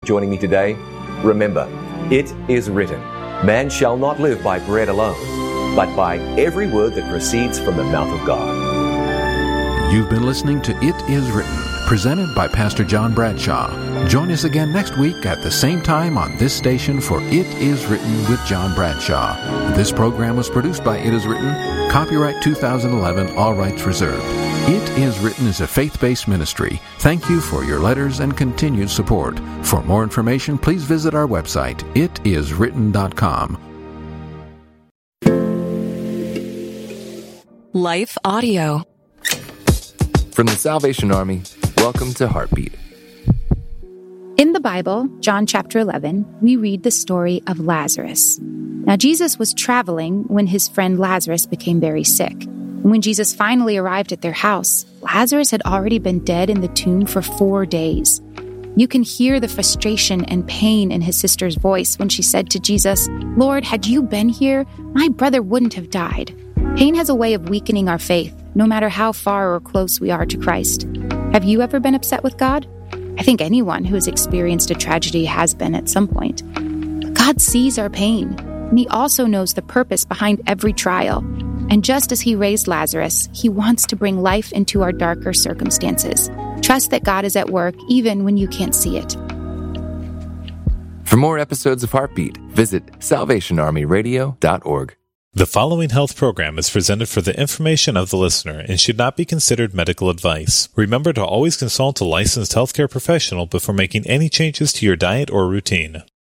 joining me today. Remember, it is written, man shall not live by bread alone, but by every word that proceeds from the mouth of God. You've been listening to It Is Written, presented by Pastor John Bradshaw. Join us again next week at the same time on this station for It Is Written with John Bradshaw. This program was produced by It Is Written, copyright 2011, all rights reserved. It Is Written is a faith-based ministry. Thank you for your letters and continued support. For more information, please visit our website, itiswritten.com. Life Audio. From the Salvation Army, welcome to Heartbeat. In the Bible, John chapter 11, we read the story of Lazarus. Now, Jesus was traveling when his friend Lazarus became very sick. And when Jesus finally arrived at their house, Lazarus had already been dead in the tomb for 4 days. You can hear the frustration and pain in his sister's voice when she said to Jesus, "Lord, had you been here, my brother wouldn't have died." Pain has a way of weakening our faith, no matter how far or close we are to Christ. Have you ever been upset with God? I think anyone who has experienced a tragedy has been at some point. But God sees our pain, and he also knows the purpose behind every trial. And just as he raised Lazarus, he wants to bring life into our darker circumstances. Trust that God is at work even when you can't see it. For more episodes of Heartbeat, visit salvationarmyradio.org. The following health program is presented for the information of the listener and should not be considered medical advice. Remember to always consult a licensed healthcare professional before making any changes to your diet or routine.